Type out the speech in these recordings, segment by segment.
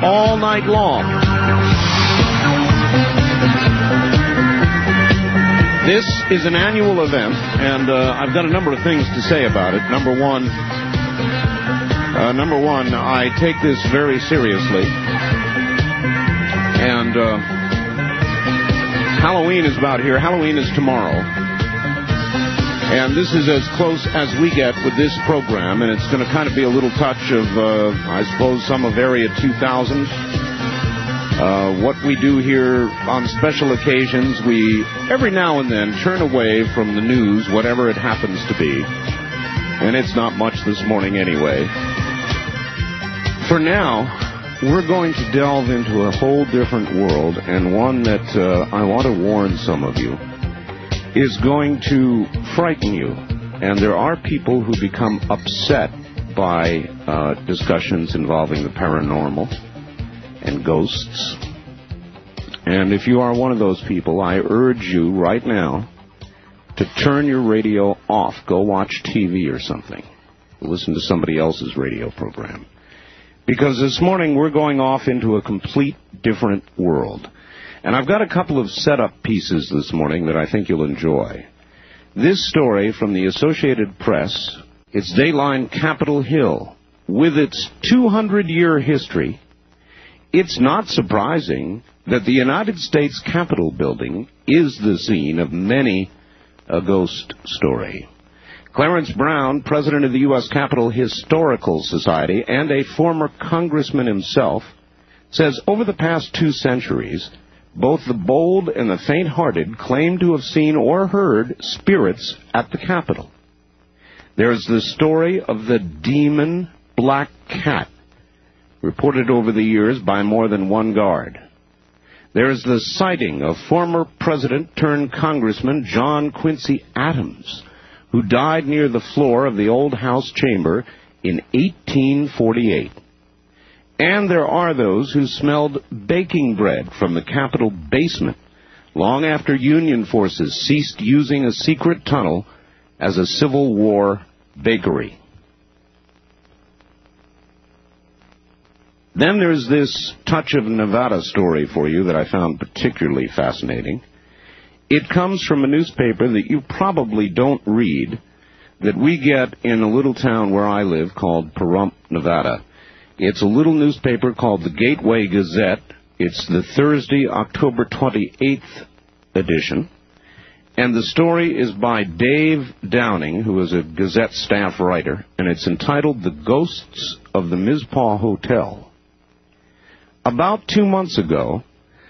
all night long. This is an annual event, and I've got a number of things to say about it. Number one, I take this very seriously, and Halloween is about here. Halloween is tomorrow. And this is as close as we get with this program, and it's going to kind of be a little touch of, I suppose, some of Area 2000. What we do here on special occasions, we every now and then turn away from the news, whatever it happens to be. And it's not much this morning anyway. For now, we're going to delve into a whole different world, and one that I want to warn some of you is going to frighten you. And there are people who become upset by discussions involving the paranormal and ghosts. And if you are one of those people, I urge you right now to turn your radio off. Go watch TV or something. Listen to somebody else's radio program. Because this morning we're going off into a complete different world. And I've got a couple of setup pieces this morning that I think you'll enjoy. This story from the Associated Press, it's Dayline Capitol Hill. With its 200-year history, it's not surprising that the United States Capitol building is the scene of many a ghost story. Clarence Brown, president of the U.S. Capitol Historical Society and a former congressman himself, says over the past 2 centuries, both the bold and the faint-hearted claim to have seen or heard spirits at the Capitol. There's the story of the demon Black Cat, reported over the years by more than one guard. There's the sighting of former President-turned-Congressman John Quincy Adams, who died near the floor of the old House chamber in 1848. And there are those who smelled baking bread from the Capitol basement long after Union forces ceased using a secret tunnel as a Civil War bakery. Then there's this touch of Nevada story for you that I found particularly fascinating. It comes from a newspaper that you probably don't read, that we get in a little town where I live called Pahrump, Nevada. It's a little newspaper called the Gateway Gazette. It's the Thursday, October 28th edition. And the story is by Dave Downing, who is a Gazette staff writer, and it's entitled The Ghosts of the Mizpah Hotel. About 2 months ago,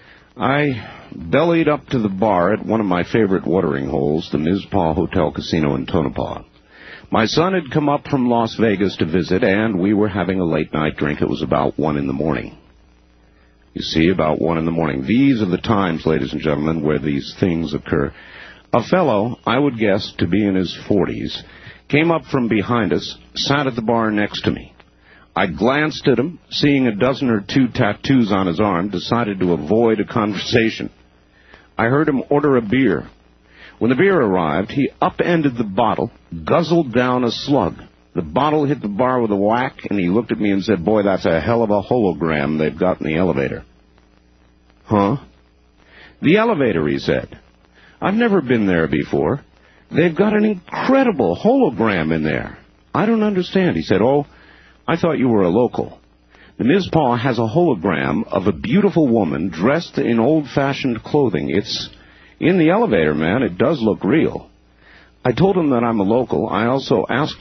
I bellied up to the bar at one of my favorite watering holes, the Mizpah Hotel Casino in Tonopah. My son had come up from Las Vegas to visit, and we were having a late-night drink. It was about 1 in the morning. You see, about 1 in the morning. These are the times, ladies and gentlemen, where these things occur. A fellow, I would guess to be in his 40s, came up from behind us, sat at the bar next to me. I glanced at him, seeing a dozen or two tattoos on his arm, decided to avoid a conversation. I heard him order a beer. When the beer arrived, he upended the bottle, guzzled down a slug. The bottle hit the bar with a whack, and he looked at me and said, "Boy, that's a hell of a hologram they've got in the elevator." Huh? The elevator, he said. I've never been there before. They've got an incredible hologram in there. I don't understand. He said, "Oh, I thought you were a local. The Mizpah has a hologram of a beautiful woman dressed in old-fashioned clothing. It's in the elevator, man. It does look real." I told him that I'm a local. I also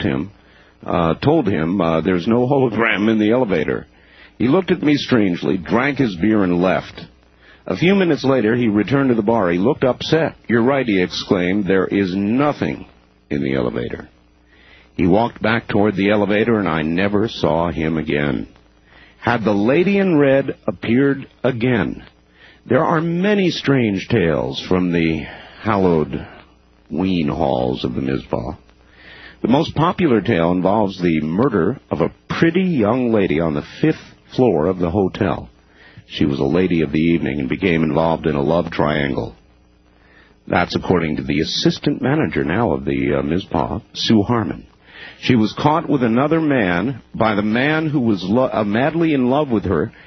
told him there's no hologram in the elevator. He looked at me strangely, drank his beer, and left. A few minutes later, he returned to the bar. He looked upset. "You're right," he exclaimed. "There is nothing in the elevator." He walked back toward the elevator, and I never saw him again. Had the lady in red appeared again? There are many strange tales from the hallowed ween halls of the Mizpah. The most popular tale involves the murder of a pretty young lady on the 5th floor of the hotel. She was a lady of the evening and became involved in a love triangle. That's according to the assistant manager now of the Mizpah, Sue Harmon. She was caught with another man by the man who was madly in love with her